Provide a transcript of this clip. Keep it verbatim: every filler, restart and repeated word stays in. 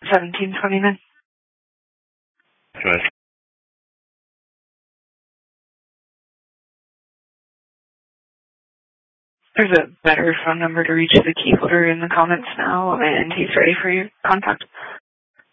seventeen twenty-nine. Nice. There's a better phone number to reach the key holder in the comments now, and he's ready for your contact.